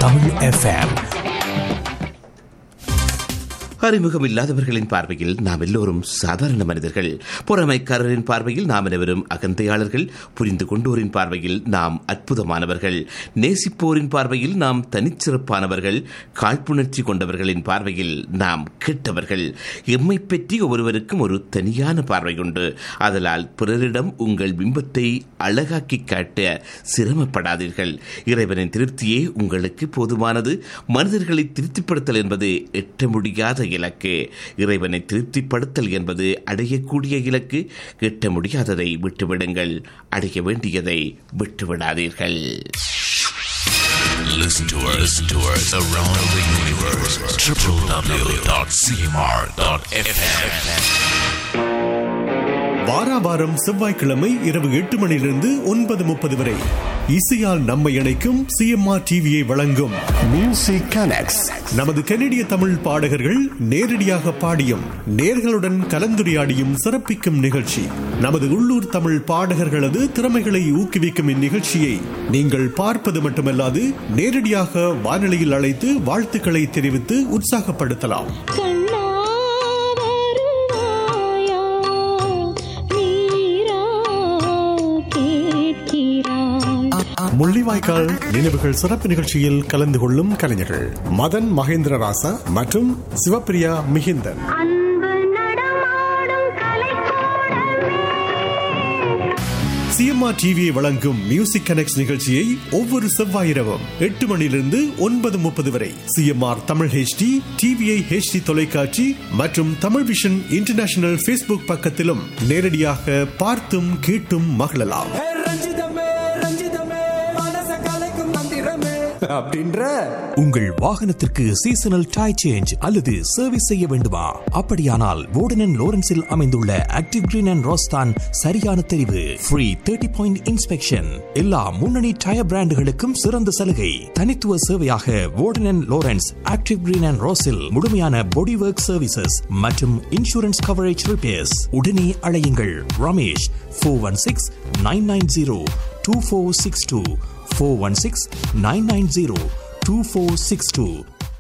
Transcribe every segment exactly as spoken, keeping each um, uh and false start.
Tamil FM. அறிமுகம் இல்லாதவர்களின் பார்வையில் நாம் எல்லோரும் சாதாரண மனிதர்கள். பொறாமைக்காரரின் பார்வையில் நாம் அனைவரும் அகந்தையாளர்கள். புரிந்து கொண்டோரின் பார்வையில் நாம் அற்புதமானவர்கள். நேசிப்போரின் பார்வையில் நாம் தனிச்சிறப்பானவர்கள். காழ்ப்புணர்ச்சி கொண்டவர்களின் பார்வையில் நாம் கெட்டவர்கள். எம்மை பற்றி ஒவ்வொருவருக்கும் ஒரு தனியான பார்வை உண்டு. அதனால் பிறரிடம் உங்கள் பிம்பத்தை அழகாக்கி காட்ட சிரமப்படாதீர்கள். இறைவனின் திருப்தியே உங்களுக்கு போதுமானது. மனிதர்களை திருப்திப்படுத்தல் என்பது எட்ட முடியாத இலக்கு. இறைவனை திருப்திப்படுத்தல் என்பது அடையக்கூடிய இலக்கு. எட்ட முடியாததை விட்டுவிடுங்கள், அடைய வேண்டியதை விட்டுவிடாதீர்கள். Listen to us, to us around the universe. w w w dot c m r dot f m. வாராவாரம் செவ்வாய்க்கிழமை இரவு எட்டு மணியிலிருந்து ஒன்பது முப்பது வரை இசையால் நம்மை இணைக்கும் சிஎம்ஆர் டிவியை வழங்கும் மியூசிக் கனெக்ட்ஸ். நமது கனடிய தமிழ் பாடகர்கள் நேரடியாக பாடியும் நேர்களுடன் கலந்துரையாடியும் சிறப்பிக்கும் நிகழ்ச்சி. நமது உள்ளூர் தமிழ் பாடகர்களது திறமைகளை ஊக்குவிக்கும் இந்நிகழ்ச்சியை நீங்கள் பார்ப்பது மட்டுமல்லாது நேரடியாக வானொலியில் அழைத்து வாழ்த்துக்களை தெரிவித்து உற்சாகப்படுத்தலாம். முள்ளிவாய்க்கால் நினைவுகள் சிறப்பு நிகழ்ச்சியில் கலந்து கொள்ளும் கலைஞர்கள் மதன் மகேந்திர ராசா மற்றும் சிவப்பிரியா மிகிந்தன். சிஎம்ஆர் டிவியை வழங்கும் மியூசிக் கனெக்ட்ஸ் நிகழ்ச்சியை ஒவ்வொரு செவ்வாய் இரவும் எட்டு மணியிலிருந்து ஒன்பது முப்பது வரை CMR Tamil HD, TVI HD தொலைக்காட்சி மற்றும் தமிழ் விஷன் இன்டர்நேஷனல் ஃபேஸ்புக் பக்கத்திலும் நேரடியாக பார்த்தும் கேட்டும் மகிழலாம். உங்கள் வாகனத்திற்கு சீசனல் டை சேஞ்ச் அல்லது சர்வீஸ் செய்ய வேண்டுமா? அப்படியானால் வோடன் அண்ட் லோரன்ஸில் அமைந்துள்ள ஆக்டிவ் கிரீன் அண்ட் ரோஸ் தான் சரியான தெரிவு. ஃப்ரீ தேர்ட்டி பாயிண்ட் இன்ஸ்பெக்ஷன், எல்லா முன்னணி டயர் பிராண்டுகளுக்கும் சிறந்த சலுகை. தனித்துவ சேவையாக வோடன் and Lawrence active green and ரோஸில் முழுமையான பாடி ஒர்க் சர்வீசஸ் மற்றும் இன்சூரன்ஸ் கவரேஜ் ரிப்பேர்ஸ். உடனே அழையுங்கள் Ramesh four one six nine nine zero two four six two four one six nine nine zero two four six two.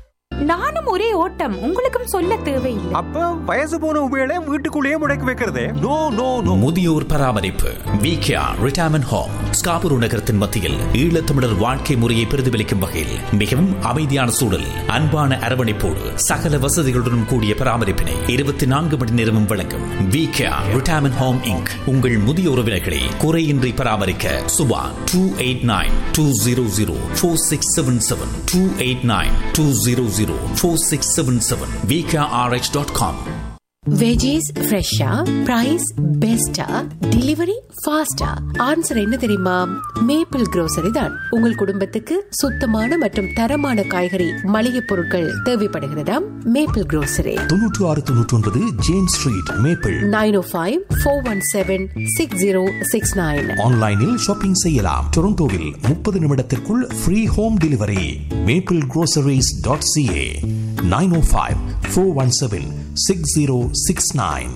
நானும் ஒரே ஓட்டம், உங்களுக்கும் சொல்ல தேவையில்லை. அப்ப வயசு போன உபயோக வீட்டுக்குள்ளேயே முடக்கி வைக்கிறதே நோ நோ நோ. முதியோர் பராமரிப்பு விகேஆர் ரிட்டையர்மென்ட் ஹோம் ஸ்காபுரு நகரத்தின் மத்தியில் ஈழத்தமிழர் வாழ்க்கை முறையை பிரதிபலிக்கும் வகையில் மிகவும் அமைதியான சூழல், அன்பான அரவணைப்போடு சகல வசதிகளுடன் கூடிய பராமரிப்பினை இருபத்தி நான்கு மணி நேரமும் வழங்கும் விகேஆர் ரிட்டையர்மென்ட் ஹோம் இன்க். உங்கள் முதிய உறவினர்களை குறையின்றி பராமரிக்க Subha two eight nine two zero zero four six seven seven two eight nine two zero zero four six seven seven V K R H dot com. Veggies ஃப்ரெஷ்ஷா, price பெஸ்டா, delivery ஃபாஸ்டா? Answer என்ன தெரியுமா? Maple grocery தான். உங்கள் குடும்பத்துக்கு சுத்தமான மற்றும் தரமான காய்கறி மளிகை பொருட்கள் தேவைப்படுகிறதா? மேப்பிள் grocery தொண்ணூற்று ஆறு தொண்ணூற்றி ஒன்பது ஜேம்ஸ் ஸ்ட்ரீட், மேப்பிள் நைன் ஓ five four one seven six zero six nine. ஆன்லைனில் ஷாப்பிங் செய்யலாம். டொரண்டோவில் முப்பது நிமிடத்திற்குள் free home delivery. Maple groceries dot CA nine ஓ five four one seven six zero six nine.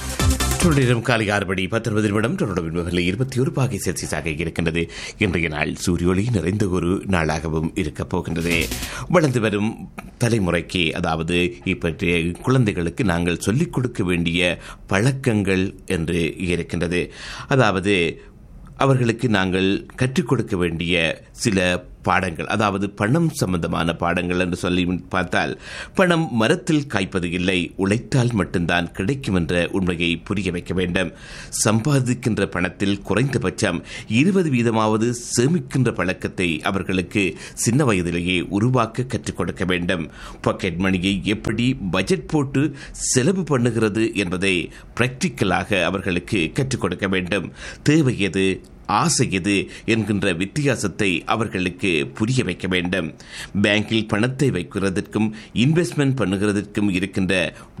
தொடரும் காலை ஆறு மணி பத்தொன்பது நிமிடம். தொடர்பில் இருபத்தி ஒரு பாகை செல்சியஸாக இருக்கின்றது. இன்றைய நாள் சூரியொளி நிறைந்த ஒரு நாளாகவும் இருக்கப் போகின்றது. வளர்ந்து வரும் தலைமுறைக்கு, அதாவது இப்பற்றிய குழந்தைகளுக்கு நாங்கள் சொல்லிக் கொடுக்க வேண்டிய பழக்கங்கள் என்று இருக்கின்றது. அதாவது அவர்களுக்கு நாங்கள் கற்றுக் கொடுக்க வேண்டிய சில பாடங்கள், அதாவது பணம் சம்பந்தமான பாடங்கள் என்று சொல்லி பார்த்தால், பணம் மரத்தில் காய்ப்பது இல்லை, உழைத்தால் மட்டும்தான் கிடைக்கும் என்ற உண்மையை புரிய வைக்க வேண்டும். சம்பாதிக்கின்ற பணத்தில் குறைந்தபட்சம் இருபது வீதமாவது சேமிக்கின்ற பழக்கத்தை அவர்களுக்கு சின்ன வயதிலேயே உருவாக்க கற்றுக் கொடுக்க வேண்டும். பாக்கெட் மணியை எப்படி பட்ஜெட் போட்டு செலவு பண்ணுகிறது என்பதை பிராக்டிக்கலாக அவர்களுக்கு கற்றுக் கொடுக்க வேண்டும். தேவை எது, ஆசை எது என்கின்ற வித்தியாசத்தை அவர்களுக்கு புரிய வைக்க வேண்டும். பேங்கில் பணத்தை வைக்கிறதற்கும் இன்வெஸ்ட்மெண்ட் பண்ணுகிறதற்கும் இருக்கின்ற